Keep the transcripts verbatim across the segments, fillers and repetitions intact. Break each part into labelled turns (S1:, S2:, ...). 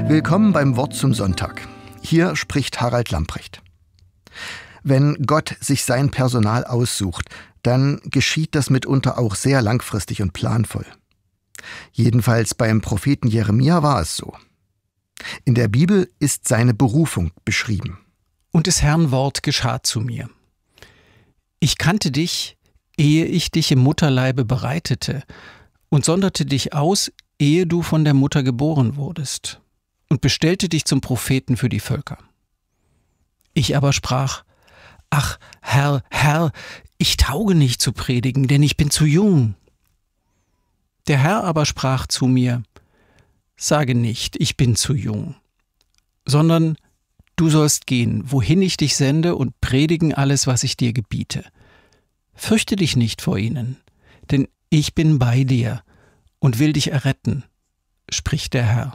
S1: Willkommen beim Wort zum Sonntag. Hier spricht Harald Lamprecht. Wenn Gott sich sein Personal aussucht, dann geschieht das mitunter auch sehr langfristig und planvoll. Jedenfalls beim Propheten Jeremia war es so. In der Bibel ist seine Berufung beschrieben.
S2: Und des Herrn Wort geschah zu mir. Ich kannte dich, ehe ich dich im Mutterleibe bereitete, und sonderte dich aus, ehe du von der Mutter geboren wurdest, und bestellte dich zum Propheten für die Völker. Ich aber sprach: Ach, Herr, Herr, ich tauge nicht zu predigen, denn ich bin zu jung. Der Herr aber sprach zu mir: Sage nicht, ich bin zu jung, sondern du sollst gehen, wohin ich dich sende, und predigen alles, was ich dir gebiete. Fürchte dich nicht vor ihnen, denn ich bin bei dir und will dich erretten, spricht der Herr.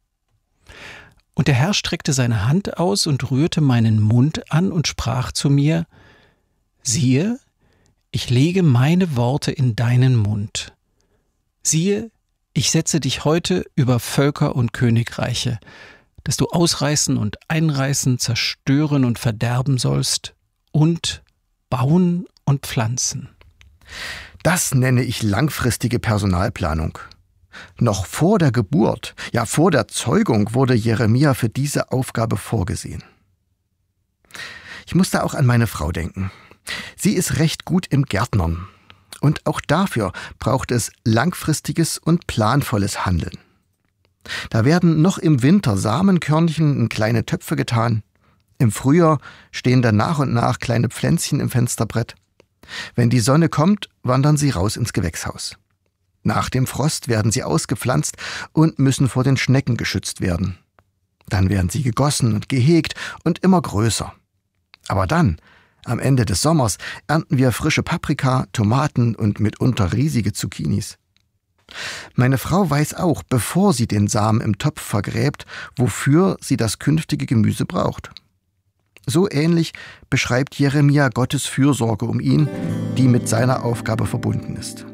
S2: Und der Herr streckte seine Hand aus und rührte meinen Mund an und sprach zu mir: Siehe, ich lege meine Worte in deinen Mund. Siehe, ich setze dich heute über Völker und Königreiche, dass du ausreißen und einreißen, zerstören und verderben sollst und bauen und pflanzen.
S1: Das nenne ich langfristige Personalplanung. Noch vor der Geburt, ja vor der Zeugung, wurde Jeremia für diese Aufgabe vorgesehen. Ich musste auch an meine Frau denken. Sie ist recht gut im Gärtnern. Und auch dafür braucht es langfristiges und planvolles Handeln. Da werden noch im Winter Samenkörnchen in kleine Töpfe getan. Im Frühjahr stehen dann nach und nach kleine Pflänzchen im Fensterbrett. Wenn die Sonne kommt, wandern sie raus ins Gewächshaus. Nach dem Frost werden sie ausgepflanzt und müssen vor den Schnecken geschützt werden. Dann werden sie gegossen und gehegt und immer größer. Aber dann, am Ende des Sommers, ernten wir frische Paprika, Tomaten und mitunter riesige Zucchinis. Meine Frau weiß auch, bevor sie den Samen im Topf vergräbt, wofür sie das künftige Gemüse braucht. So ähnlich beschreibt Jeremia Gottes Fürsorge um ihn, die mit seiner Aufgabe verbunden ist.